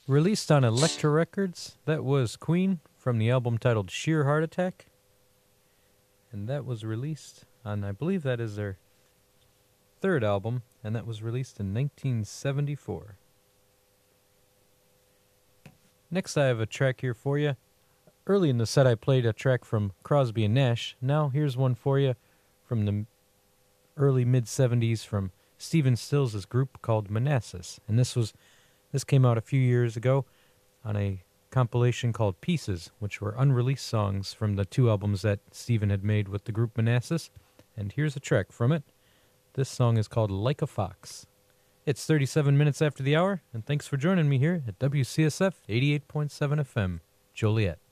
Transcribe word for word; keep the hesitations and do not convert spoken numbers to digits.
Released on Elektra Records, that was Queen from the album titled Sheer Heart Attack. And that was released on, I believe that is their third album, and that was released in nineteen seventy-four. Next I have a track here for you. Early in the set I played a track from Crosby and Nash. Now here's one for you from the early mid-seventies from Stephen Stills' group called Manassas. And this was this came out a few years ago on a compilation called Pieces, which were unreleased songs from the two albums that Stephen had made with the group Manassas. And here's a track from it. This song is called Like a Fox. It's thirty-seven minutes after the hour, and thanks for joining me here at W C S F eighty-eight point seven F M, Joliet.